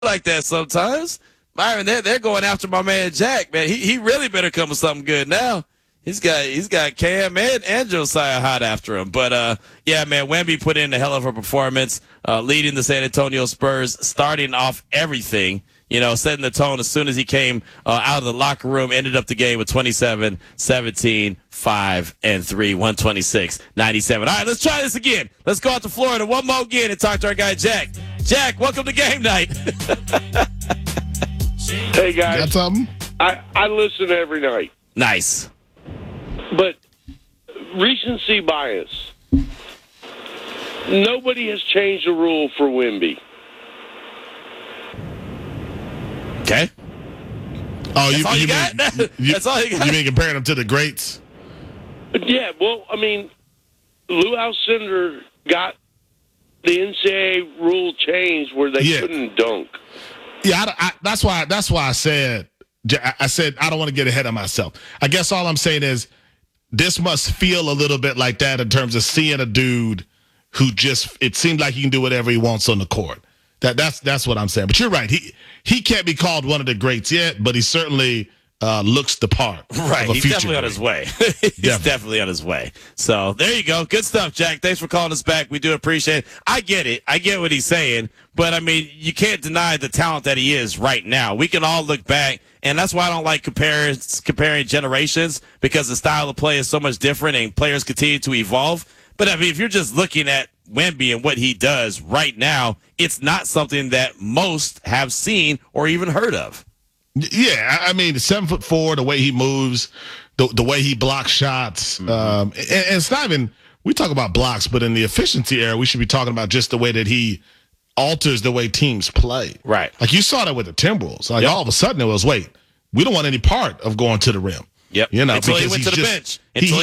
like that sometimes. Myron, they're going after my man Jack, man. He really better come with something good now. He's got Cam and Josiah hot after him. But yeah, man, Wemby put in a hell of a performance, leading the San Antonio Spurs, starting off everything. Setting the tone as soon as he came out of the locker room, ended up the game with 27, 17, 5, and 3, 126, 97. All right, let's try this again. Let's go out to Florida one more again and talk to our guy, Jack. Jack, welcome to game night. Hey, guys. Got something? I listen every night. Nice. But recency bias. Nobody has changed the rule for Wemby. Okay. Oh, That's all you got? That's all you got? You mean comparing them to the greats? Yeah, well, I mean, Lou Alcindor got the NCAA rule changed where they couldn't dunk. Yeah, that's why I said I don't want to get ahead of myself. I guess all I'm saying is this must feel a little bit like that in terms of seeing a dude who it seems like he can do whatever he wants on the court. That's what I'm saying. But you're right. He can't be called one of the greats yet, but he certainly looks the part. Right. Of a He's future definitely on his way. He's definitely on his way. So there you go. Good stuff, Jack. Thanks for calling us back. We do appreciate it. I get it. I get what he's saying. But, I mean, you can't deny the talent that he is right now. We can all look back, and that's why I don't like comparing generations, because the style of play is so much different and players continue to evolve. But, I mean, if you're just looking at Wemby and what he does right now, it's not something that most have seen or even heard of. Yeah, I mean, 7'4", the way he moves, the way he blocks shots, and it's not even. We talk about blocks, but in the efficiency era, we should be talking about just the way that he alters the way teams play. Right. Like you saw that with the Timberwolves. Like all of a sudden it was, wait, we don't want any part of going to the rim. Yep. Until he went to the bench.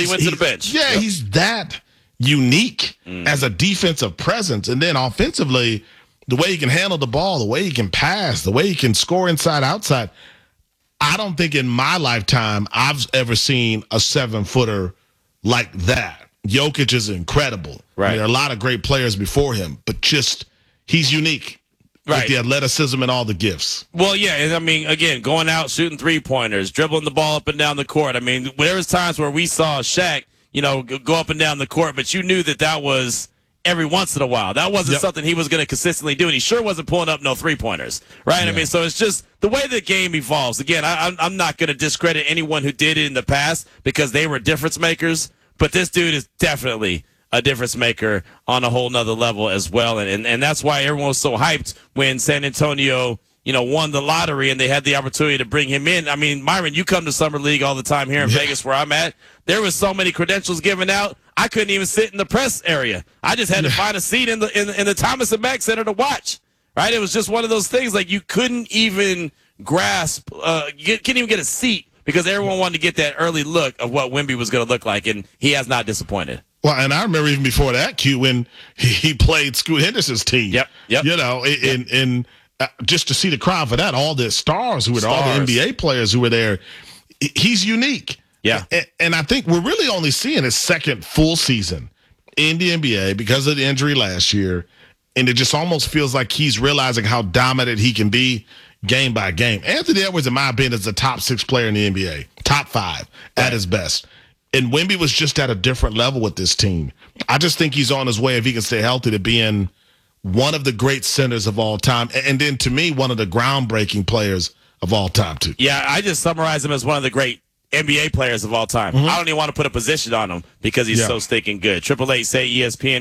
Yeah, he's that unique as a defensive presence, and then offensively, the way he can handle the ball, the way he can pass, the way he can score inside, outside. I don't think in my lifetime I've ever seen a 7-footer like that. Jokic is incredible. Right. There are a lot of great players before him, but just he's unique. Right. With the athleticism and all the gifts. Well, yeah, I mean, again, going out, shooting three-pointers, dribbling the ball up and down the court. I mean, there was times where we saw Shaq, go up and down the court, but you knew that was every once in a while. That wasn't something he was going to consistently do, and he sure wasn't pulling up no three-pointers, right? Yeah. I mean, so it's just the way the game evolves. Again, I'm not going to discredit anyone who did it in the past because they were difference makers, but this dude is definitely a difference maker on a whole nother level as well. And that's why everyone was so hyped when San Antonio, won the lottery and they had the opportunity to bring him in. I mean, Myron, you come to Summer League all the time here in Vegas where I'm at. There was so many credentials given out. I couldn't even sit in the press area. I just had to find a seat in the Thomas and Mack Center to watch, right? It was just one of those things like you couldn't even grasp, couldn't even get a seat because everyone wanted to get that early look of what Wemby was going to look like, and he has not disappointed. Well, and I remember even before that, Q, when he played Scoot Henderson's team. Yep. And just to see the crowd for that, all the stars who were there, all the NBA players who were there, he's unique. Yeah. And I think we're really only seeing his second full season in the NBA because of the injury last year. And it just almost feels like he's realizing how dominant he can be game by game. Anthony Edwards, in my opinion, is the top 6 player in the NBA, top 5 at his best. And Wemby was just at a different level with this team. I just think he's on his way, if he can stay healthy, to being one of the great centers of all time. And then, to me, one of the groundbreaking players of all time, too. Yeah, I just summarize him as one of the great NBA players of all time. I don't even want to put a position on him because he's so stinking good. 888-SAY-ESPN,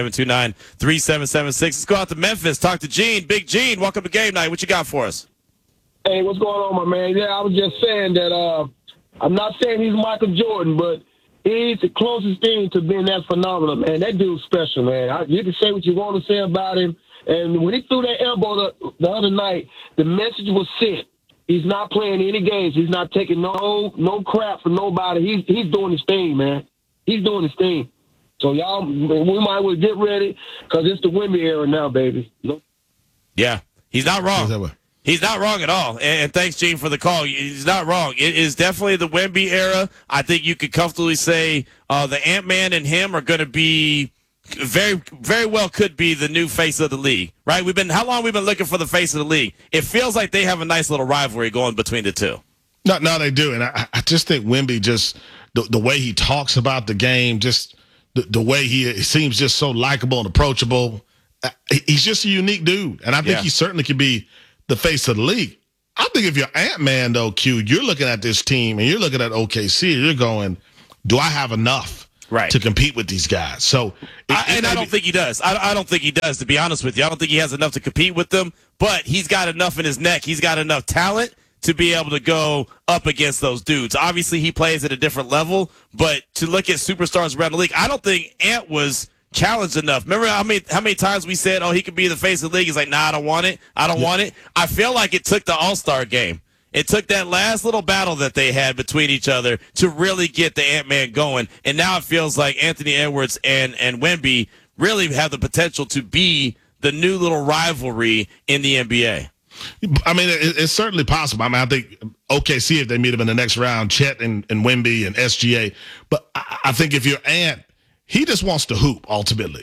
888-729-3776. Let's go out to Memphis, talk to Gene. Big Gene, welcome to Game Night. What you got for us? Hey, what's going on, my man? Yeah, I was just saying that I'm not saying he's Michael Jordan, but he's the closest thing to being that phenomenal, man. That dude's special, man. You can say what you want to say about him. And when he threw that elbow the other night, the message was sent. He's not playing any games. He's not taking no crap from nobody. He's doing his thing, man. He's doing his thing. So y'all, we might well get ready because it's the Wemby era now, baby. Yeah, he's not wrong. He's not wrong at all. And thanks, Gene, for the call. He's not wrong. It is definitely the Wemby era. I think you could comfortably say the Ant-Man and him are going to be very, very well could be the new face of the league, right? How long we've been looking for the face of the league? It feels like they have a nice little rivalry going between the two. No, they do. And I just think Wemby just the way he talks about the game, just the way he seems just so likable and approachable. He's just a unique dude. And I think he certainly could be the face of the league. I think if you're Ant-Man, though, Q, you're looking at this team and you're looking at OKC and you're going, do I have enough to compete with these guys? So, I don't think he does. I don't think he does, to be honest with you. I don't think he has enough to compete with them, but he's got enough in his neck. He's got enough talent to be able to go up against those dudes. Obviously, he plays at a different level, but to look at superstars around the league, I don't think Ant was challenged enough. Remember how many times we said, he could be the face of the league? He's like, nah, I don't want it. I don't want it. I feel like it took the All-Star game. It took that last little battle that they had between each other to really get the Ant-Man going. And now it feels like Anthony Edwards and Wemby really have the potential to be the new little rivalry in the NBA. I mean, it's certainly possible. I mean, I think OKC, if they meet him in the next round, Chet and Wemby and SGA. But I think if you're Ant, he just wants to hoop, ultimately.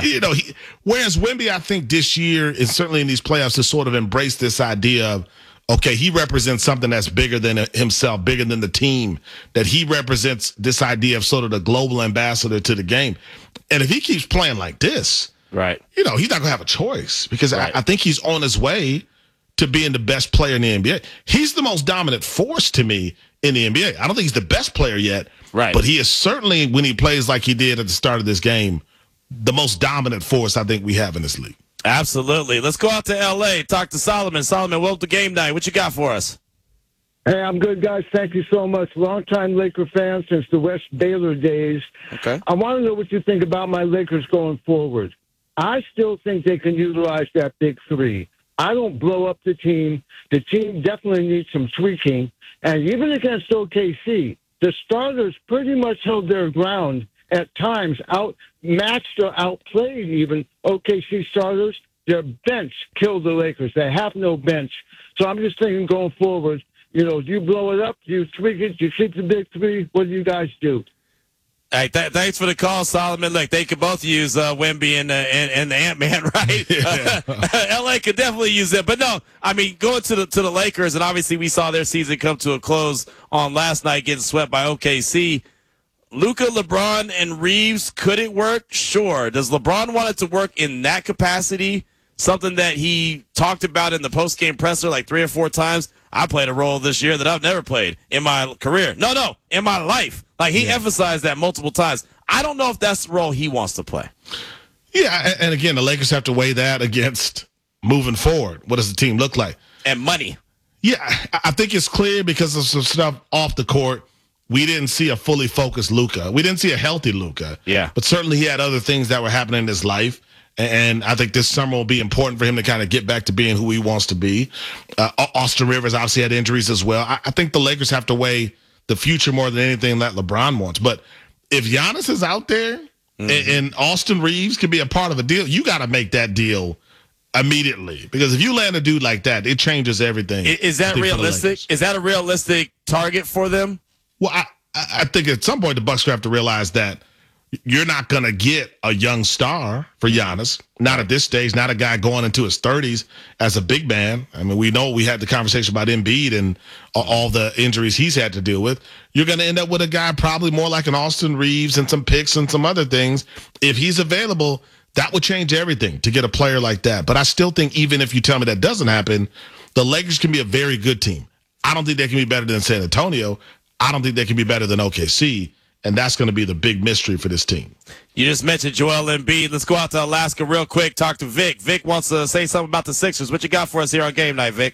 Whereas Wemby, I think this year, is certainly in these playoffs, to sort of embrace this idea of, okay, he represents something that's bigger than himself, bigger than the team, that he represents this idea of sort of the global ambassador to the game. And if he keeps playing like this, right, he's not going to have a choice, because I think he's on his way to being the best player in the NBA. He's the most dominant force to me in the NBA. I don't think he's the best player yet, but he is certainly, when he plays like he did at the start of this game, the most dominant force I think we have in this league. Absolutely. Let's go out to L.A., talk to Solomon. Solomon, welcome to Game Night. What you got for us? Hey, I'm good, guys. Thank you so much. Longtime Laker fan since the West Baylor days. Okay. I want to know what you think about my Lakers going forward. I still think they can utilize that big three. I don't blow up the team. The team definitely needs some tweaking. And even against OKC, the starters pretty much held their ground at times, outmatched or outplayed even OKC starters. Their bench killed the Lakers. They have no bench. So I'm just thinking going forward, do you blow it up? Do you tweak it? Do you keep the big three? What do you guys do? Hey, thanks for the call, Solomon. Look, they could both use Wemby and the Ant-Man, right? Yeah. L.A. could definitely use it. But no, I mean, going to the Lakers, and obviously we saw their season come to a close on last night, getting swept by OKC. Luka, LeBron, and Reeves, could it work? Sure. Does LeBron want it to work in that capacity? Something that he talked about in the post-game presser like 3 or 4 times. I played a role this year that I've never played in my career. No, in my life. Like, he emphasized that multiple times. I don't know if that's the role he wants to play. Yeah, and again, the Lakers have to weigh that against moving forward. What does the team look like? And money. Yeah, I think it's clear because of some stuff off the court. We didn't see a fully focused Luka. We didn't see a healthy Luka. Yeah. But certainly he had other things that were happening in his life. And I think this summer will be important for him to kind of get back to being who he wants to be. Austin Rivers obviously had injuries as well. I think the Lakers have to weigh the future more than anything that LeBron wants. But if Giannis is out there and Austin Reeves can be a part of a deal, you got to make that deal immediately. Because if you land a dude like that, it changes everything. Is that realistic? Is that a realistic target for them? Well, I think at some point the Bucks have to realize that you're not going to get a young star for Giannis. Not at this stage. Not a guy going into his 30s as a big man. I mean, we know we had the conversation about Embiid and all the injuries he's had to deal with. You're going to end up with a guy probably more like an Austin Reeves and some picks and some other things. If he's available, that would change everything to get a player like that. But I still think even if you tell me that doesn't happen, the Lakers can be a very good team. I don't think they can be better than San Antonio. I don't think they can be better than OKC. And that's going to be the big mystery for this team. You just mentioned Joel Embiid. Let's go out to Alaska real quick, talk to Vic. Vic wants to say something about the Sixers. What you got for us here on Game Night, Vic?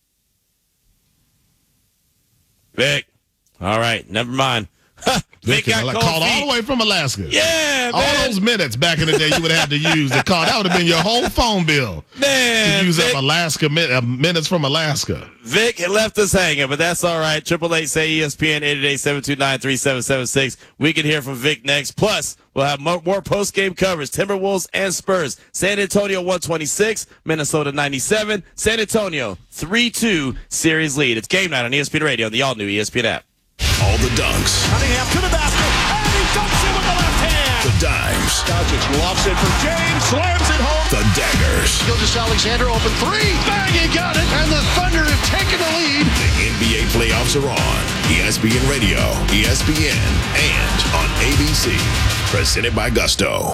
Vic. All right, never mind. Vic got called all the way from Alaska. Yeah, man. All those minutes back in the day you would have had to use to call. That would have been your whole phone bill. Man, to use up Alaska minutes from Alaska. Vic had left us hanging, but that's all right. 888-SAY-ESPN, 888-729-3776. We can hear from Vic next. Plus, we'll have more post-game coverage. Timberwolves and Spurs. San Antonio 126, Minnesota 97. San Antonio 3-2 series lead. It's Game Night on ESPN Radio and the all-new ESPN app. All the dunks. Cunningham to the basket, and he dunks it with the left hand. The dimes. Doncic lofts it for James, slams it home. The daggers. Gilgeous-Alexander open three. Bang, he got it. And the Thunder have taken the lead. The NBA playoffs are on. ESPN Radio, ESPN, and on ABC. Presented by Gusto.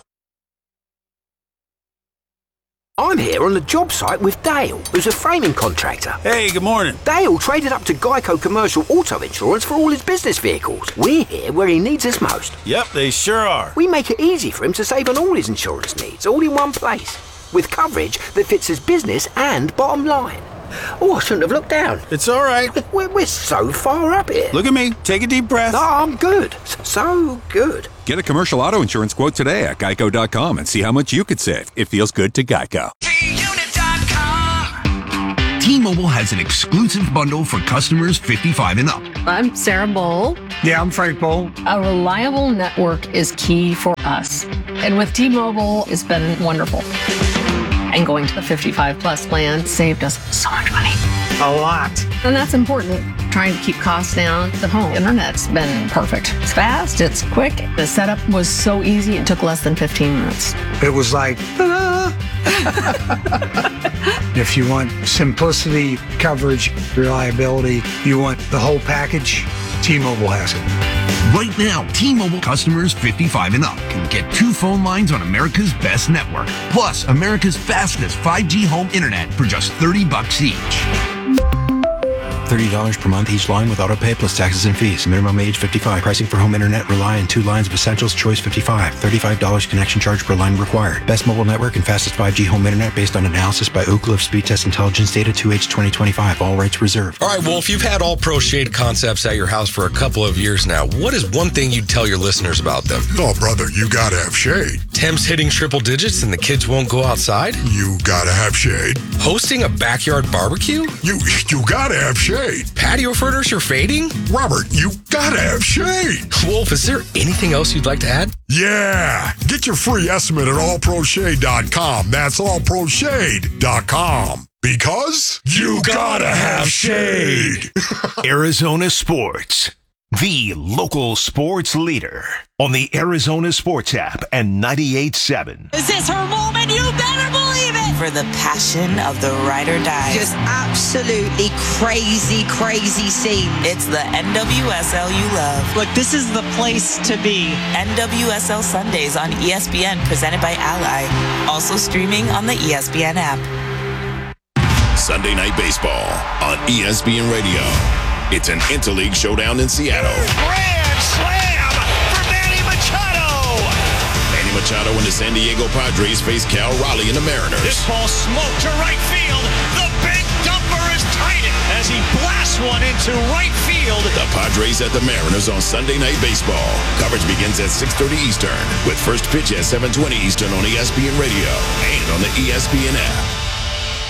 I'm here on the job site with Dale, who's a framing contractor. Hey, good morning. Dale traded up to Geico Commercial Auto Insurance for all his business vehicles. We're here where he needs us most. Yep, they sure are. We make it easy for him to save on all his insurance needs, all in one place, with coverage that fits his business and bottom line. Oh, I shouldn't have looked down. It's all right. We're so far up here. Look at me. Take a deep breath. No, I'm good. So good. Get a commercial auto insurance quote today at geico.com and see how much you could save. It feels good to Geico. T-Mobile has an exclusive bundle for customers 55 and up. I'm Sarah Bowl. Yeah, I'm Frank Bowl. A reliable network is key for us. And with T-Mobile, it's been wonderful. And going to the 55 plus plan saved us so much money. A lot. And that's important. Trying to keep costs down. The home internet's been perfect. It's fast, it's quick. The setup was so easy, it took less than 15 minutes. It was like, if you want simplicity, coverage, reliability, you want the whole package, T-Mobile has it. Right now, T-Mobile customers 55 and up can get 2 phone lines on America's best network, plus America's fastest 5G home internet for just $30 each. $30 per month each line with autopay plus taxes and fees. Minimum age 55. Pricing for home internet rely on 2 lines of essentials. Choice 55. $35 connection charge per line required. Best mobile network and fastest 5G home internet based on analysis by Ookla of Speed Test Intelligence Data 2H 2025. All rights reserved. All right, well, if you've had All Pro Shade concepts at your house for a couple of years now, what is one thing you'd tell your listeners about them? Oh, brother, you gotta have shade. Temps hitting triple digits and the kids won't go outside? You gotta have shade. Hosting a backyard barbecue? You gotta have shade. Patio furniture fading? Robert, you gotta have shade. Wolf, is there anything else you'd like to add? Yeah. Get your free estimate at allproshade.com. That's allproshade.com. Because you gotta have shade. Arizona Sports, the local sports leader on the Arizona Sports app and 98.7. Is this her moment? You better believe it! For the passion of the ride or die. Just absolutely crazy, crazy scene. It's the NWSL you love. Look, this is the place to be. NWSL Sundays on ESPN, presented by Ally. Also streaming on the ESPN app. Sunday Night Baseball on ESPN Radio. It's an interleague showdown in Seattle. Grand slam for Manny Machado. Manny Machado and the San Diego Padres face Cal Raleigh and the Mariners. This ball smoked to right field. The big dumper is tight as he blasts one into right field. The Padres at the Mariners on Sunday Night Baseball. Coverage begins at 6:30 Eastern with first pitch at 7:20 Eastern on ESPN Radio and on the ESPN app.